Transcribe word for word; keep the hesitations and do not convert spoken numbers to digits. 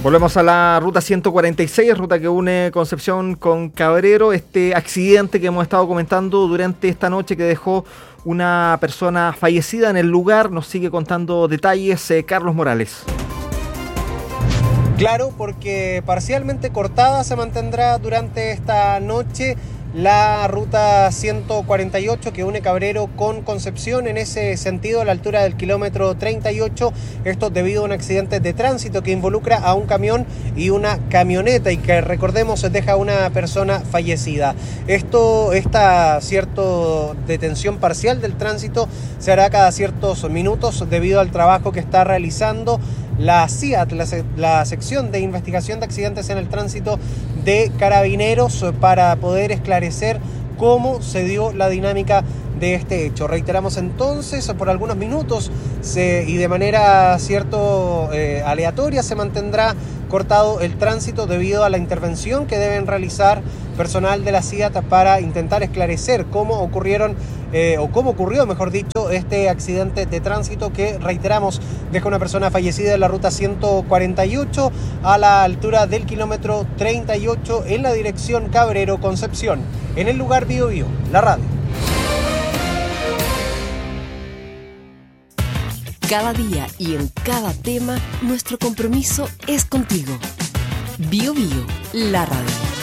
Volvemos a la ruta ciento cuarenta y seis, ruta que une Concepción con Cabrero. Este accidente que hemos estado comentando durante esta noche que dejó una persona fallecida en el lugar. Nos sigue contando detalles eh, Carlos Morales. Claro, porque parcialmente cortada se mantendrá durante esta noche la ruta ciento cuarenta y ocho que une Cabrero con Concepción, en ese sentido a la altura del kilómetro treinta y ocho, esto debido a un accidente de tránsito que involucra a un camión y una camioneta y que, recordemos, deja a una persona fallecida. Esto, esta cierto detención parcial del tránsito se hará cada ciertos minutos debido al trabajo que está realizando la C I A T, la, la sección de investigación de accidentes en el tránsito de Carabineros, para poder esclarecer cómo se dio la dinámica de este hecho. Reiteramos entonces, por algunos minutos se, y de manera cierto eh, aleatoria se mantendrá cortado el tránsito debido a la intervención que deben realizar personal de la C I A T para intentar esclarecer cómo ocurrieron eh, o cómo ocurrió, mejor dicho, este accidente de tránsito que, reiteramos, deja una persona fallecida en la ruta ciento cuarenta y ocho a la altura del kilómetro treinta y ocho en la dirección Cabrero-Concepción. En el lugar Bio Bio, la radio. Cada día y en cada tema, nuestro compromiso es contigo. Bio Bio, la radio.